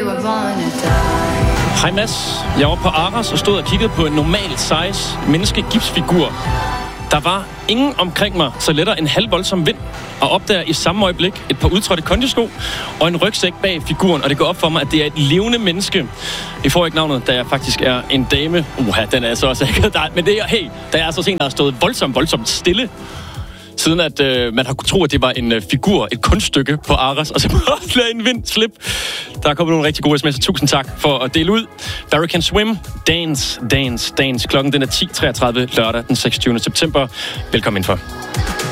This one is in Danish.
were born to die. Hej Mads. Jeg var på Aros og stod og kiggede på en normal size menneske-gipsfigur. Der var ingen omkring mig, så letter en halvvoldsom vind, og opdager i samme øjeblik et par udtrådte kondisko og en rygsæk bag figuren, og det går op for mig, at det er et levende menneske. Jeg får ikke navnet, da jeg faktisk er en dame. Den er så også ikke. Men det er, hey, der er altså en, der har stået voldsomt stille, siden at man har kunnet tro, at det var en figur, et kunststykke på Aros, og så lade en vind slip. Der er kommet nogle rigtig gode sms'er. Tusind tak for at dele ud. Barry Can Swim, Dance. Klokken den er 10.33 lørdag den 26. september. Velkommen indenfor.